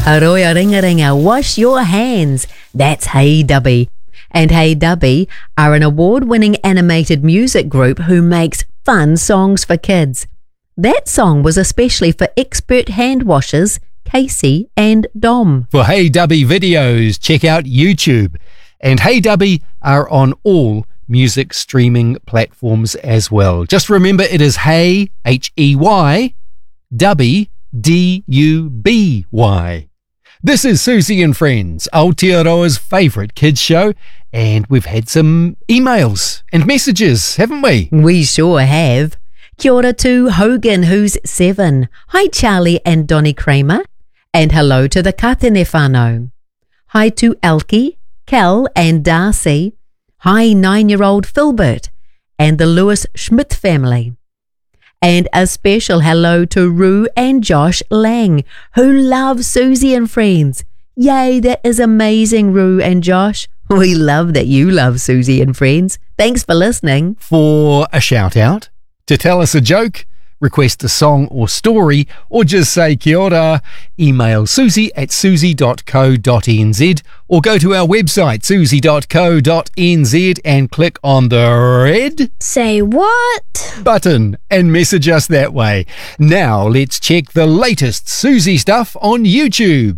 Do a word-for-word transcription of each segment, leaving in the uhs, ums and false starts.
Aroya ringa ringa, wash your hands. That's Hey Dubby. And Hey Dubby are an award-winning animated music group who makes fun songs for kids. That song was especially for expert hand washers Casey and Dom. For Hey Dubby videos, check out YouTube. And Hey Dubby are on all music streaming platforms as well. Just remember, it is Hey, H E Y, Dubby, D U B Y. This is Susie and Friends, Aotearoa's favourite kids show, and we've had some emails and messages, haven't we? We sure have. Kia ora to Hogan, who's seven. Hi, Charlie and Donnie Kramer. And hello to the Katene whānau. Hi to Elkie, Kel and Darcy. Hi, nine-year-old Filbert and the Lewis Schmidt family. And a special hello to Rue and Josh Lang, who love Susie and Friends. Yay, that is amazing, Rue and Josh. We love that you love Susie and Friends. Thanks for listening. For a shout-out, to tell us a joke, request a song or story, or just say kia ora, email susie at susie dot co dot nz or go to our website susie dot co dot nz and click on the red Say what? button and message us that way. Now let's check the latest Susie stuff on YouTube.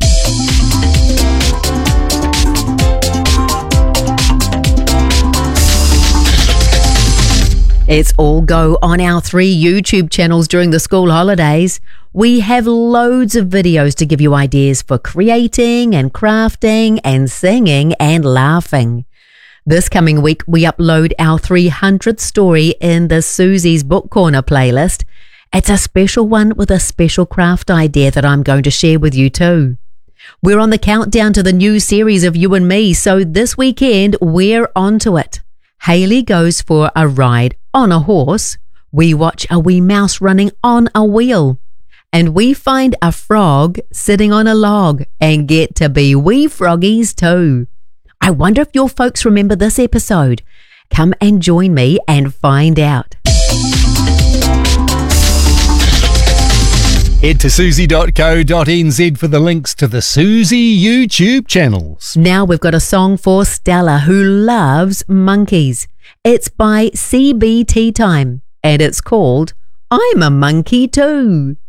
It's all go on our three YouTube channels during the school holidays. We have loads of videos to give you ideas for creating and crafting and singing and laughing. This coming week, we upload our three hundredth story in the Susie's Book Corner playlist. It's a special one with a special craft idea that I'm going to share with you too. We're on the countdown to the new series of You and Me, so this weekend, we're onto it. Hayley goes for a ride on a horse. We watch a wee mouse running on a wheel. And we find a frog sitting on a log and get to be wee froggies too. I wonder if your folks remember this episode. Come and join me and find out. Head to susie dot co dot nz for the links to the Susie YouTube channels. Now we've got a song for Stella, who loves monkeys. It's by C B Tea Time and it's called I'm a Monkey Too.